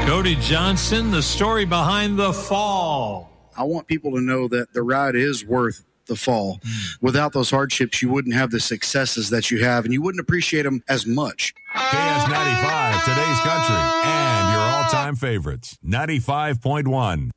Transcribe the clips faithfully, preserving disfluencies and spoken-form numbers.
Cody Johnson, the story behind the fall. I want people to know that the ride is worth the fall. Mm. Without those hardships, you wouldn't have the successes that you have, and you wouldn't appreciate them as much. K S ninety-five, today's country, and your all-time favorites. ninety-five point one.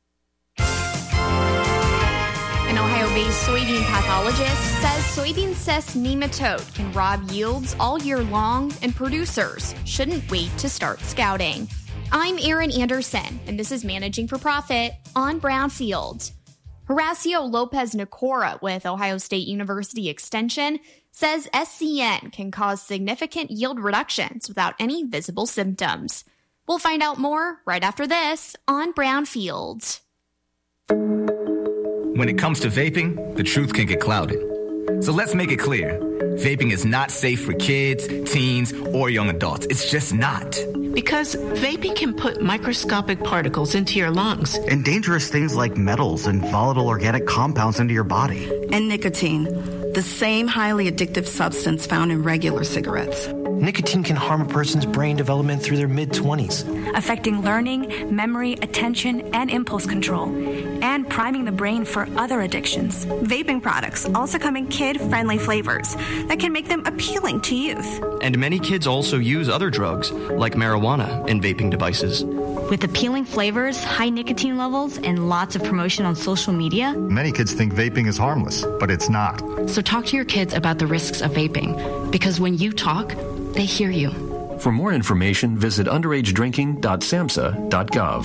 An Ohio-based soybean pathologist says soybean cyst nematode can rob yields all year long, and producers shouldn't wait to start scouting. I'm Erin Anderson, and this is Managing for Profit on Brownfield. Horacio Lopez Nicora with Ohio State University Extension says S C N can cause significant yield reductions without any visible symptoms. We'll find out more right after this on Brownfield. When it comes to vaping, the truth can get clouded. So let's make it clear. Vaping is not safe for kids, teens, or young adults. It's just not. Because vaping can put microscopic particles into your lungs. And dangerous things like metals and volatile organic compounds into your body. And nicotine, the same highly addictive substance found in regular cigarettes. Nicotine can harm a person's brain development through their mid-twenties. Affecting learning, memory, attention, and impulse control. And priming the brain for other addictions. Vaping products also come in kid-friendly flavors that can make them appealing to youth. And many kids also use other drugs, like marijuana, in vaping devices. With appealing flavors, high nicotine levels, and lots of promotion on social media, many kids think vaping is harmless, but it's not. So talk to your kids about the risks of vaping, because when you talk, they hear you. For more information, visit underage drinking dot samhsa dot gov.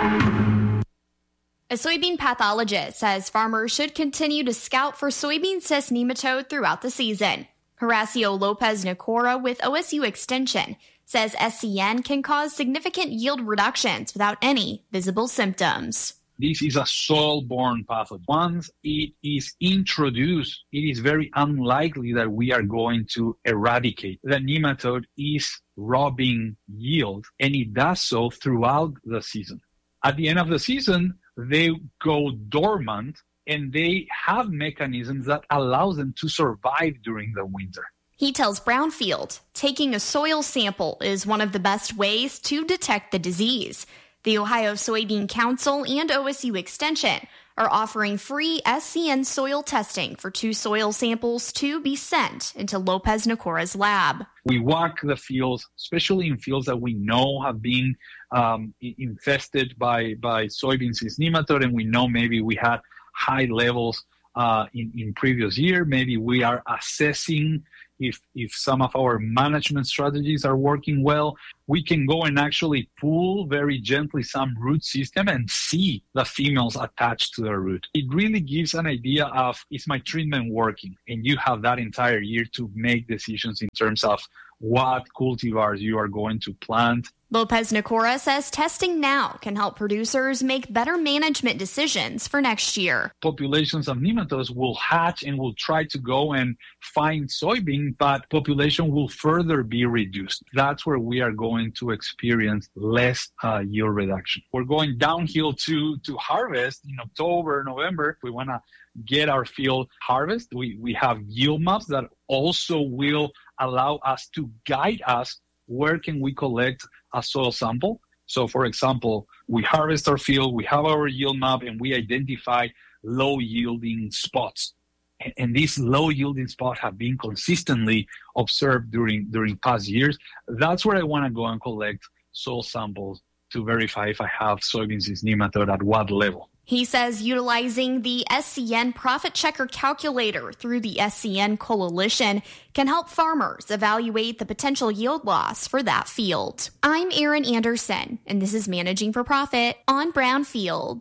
A soybean pathologist says farmers should continue to scout for soybean cyst nematode throughout the season. Horacio Lopez Nicora with O S U Extension says S C N can cause significant yield reductions without any visible symptoms. This is a soil-borne pathogen. Once it is introduced, it is very unlikely that we are going to eradicate. The nematode is robbing yield, and it does so throughout the season. At the end of the season, they go dormant, and they have mechanisms that allow them to survive during the winter. He tells Brownfield, taking a soil sample is one of the best ways to detect the disease. The Ohio Soybean Council and O S U Extension are offering free S C N soil testing for two soil samples to be sent into Lopez Nicora's lab. We walk the fields, especially in fields that we know have been um, infested by, by soybean cyst nematode, and we know maybe we had high levels uh, in, in previous year. Maybe we are assessing if if some of our management strategies are working well. We can go and actually pull very gently some root system and see the females attached to the root. It really gives an idea of, is my treatment working? And you have that entire year to make decisions in terms of what cultivars you are going to plant. Lopez Nicora says testing now can help producers make better management decisions for next year. Populations of nematodes will hatch and will try to go and find soybean, but population will further be reduced. That's where we are going to experience less uh, yield reduction. We're going downhill to, to harvest in October, November. We want to get our field harvest. We, we have yield maps that also will allow us to guide us where can we collect a soil sample. So, for example, we harvest our field, we have our yield map, and we identify low-yielding spots. And, and these low-yielding spots have been consistently observed during, during past years. That's where I want to go and collect soil samples to verify if I have soybean cyst nematode at what level. He says utilizing the S C N Profit Checker calculator through the S C N Coalition can help farmers evaluate the potential yield loss for that field. I'm Erin Anderson, and this is Managing for Profit on Brownfield.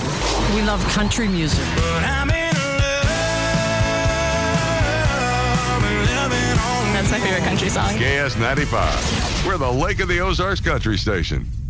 We love country music. But I'm in love, That's my favorite country song. K S ninety-five. We're the Lake of the Ozarks Country Station.